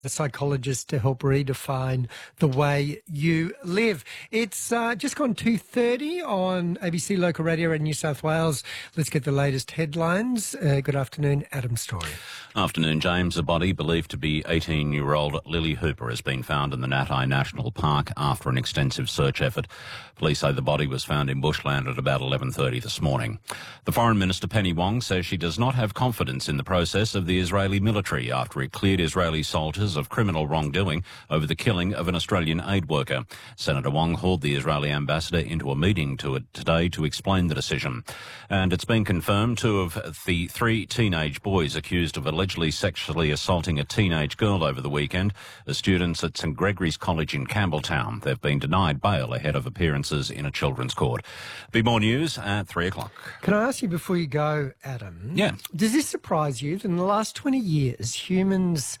a psychologist to help redefine the way you live. It's just gone 2:30 on ABC Local Radio in New South Wales. Let's get the latest headlines. Good afternoon, Adam Story. Afternoon, James. A body believed to be 18-year-old Lily Hooper has been found in the Natai National Park after an extensive search effort. Police say the body was found in bushland at about 11:30 this morning. The Foreign Minister Penny Wong says she does not have confidence in the process of the Israeli military after it cleared Israeli soldiers of criminal wrongdoing over the killing of an Australian aid worker. Senator Wong hauled the Israeli ambassador into a meeting today to explain the decision. And it's been confirmed 2 of the 3 teenage boys accused of allegedly sexually assaulting a teenage girl over the weekend are students at St Gregory's College in Campbelltown. They've been denied bail ahead of appearances in a children's court. Be more news at 3 o'clock. Can I ask you before you go, Adam? Yeah. Does this surprise you that in the last 20 years, humans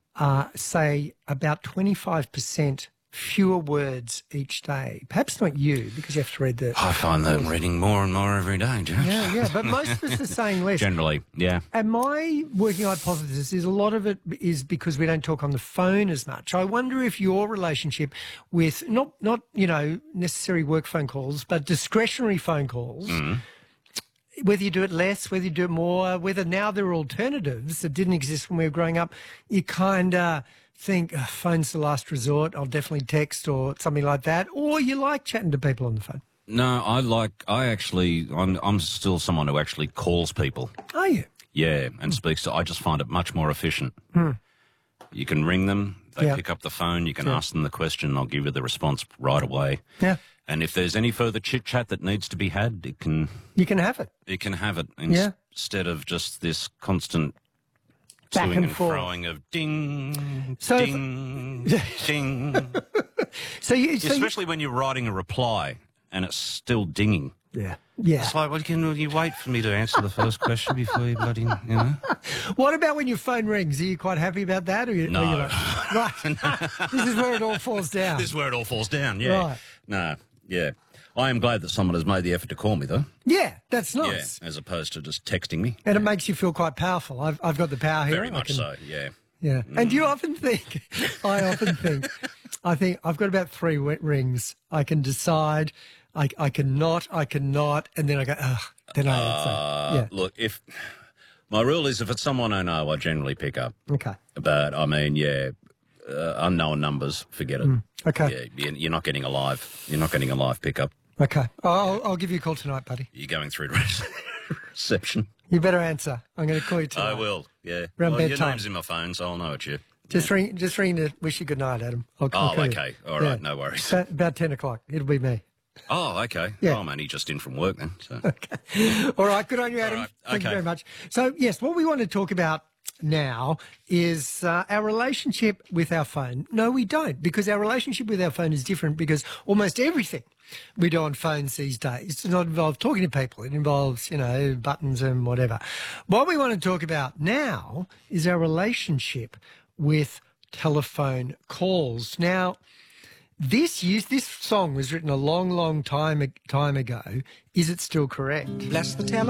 say about 25% fewer words each day? Perhaps not you, because you have to read the... I find that I'm reading more and more every day, James. Yeah, but most of us are saying less. Generally, yeah. And my working hypothesis is a lot of it is because we don't talk on the phone as much. I wonder if your relationship with, not necessary work phone calls, but discretionary phone calls, whether you do it less, whether you do it more, whether now there are alternatives that didn't exist when we were growing up, you kind of think, phone's the last resort, I'll definitely text or something like that, or you like chatting to people on the phone? No, I'm still someone who actually calls people. Are you? Yeah, and speaks to, I just find it much more efficient. You can ring them, they pick up the phone, you can ask them the question, they'll give you the response right away. Yeah. And if there's any further chit-chat that needs to be had, you can have it. You can have it instead of just this constant back toing and forth. Froing of ding, ding, ding. Especially when you're writing a reply and it's still dinging. Yeah. It's like, well, can you wait for me to answer the first question before you bloody, What about when your phone rings? Are you quite happy about that? Or no. Are you like, right. This is where it all falls down. This is where it all falls down, yeah. Right. No, yeah. I am glad that someone has made the effort to call me, though. Yeah, that's nice. Yeah, as opposed to just texting me. And it makes you feel quite powerful. I've got the power here. Very much so, yeah. Yeah. And you often think, I think I've got about 3 rings. I can decide, I cannot, and then I go, ugh, then I answer. Yeah. Look, my rule is if it's someone I know, I generally pick up. Okay. But, I mean, unknown numbers, forget it. Okay. Yeah, you're not getting a live pickup. Okay. I'll give you a call tonight, buddy. You're going through reception. You better answer. I'm going to call you tonight. I will, yeah. Around bedtime. Your name's in my phone, so I'll know it's you. Just ring to wish you good night, Adam. I'll call okay. you. All right, no worries. About 10 o'clock. It'll be me. Oh, okay. Yeah. Oh, I'm only just in from work then. So. Okay. All right, good on you, Adam. All right. Thank you very much. So, yes, what we want to talk about now is our relationship with our phone. No, we don't, because our relationship with our phone is different because almost everything we do on phones these days does not involve talking to people. It involves, buttons and whatever. What we want to talk about now is our relationship with telephone calls. Now, this song was written a long, long time ago. Is it still correct? Bless the telephone.